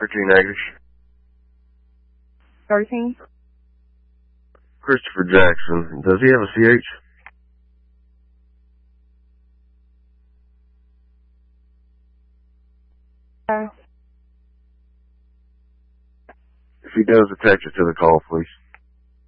13 Acres. 13? Christopher Jackson. Does he have a CH? If he does, attach it to the call, please.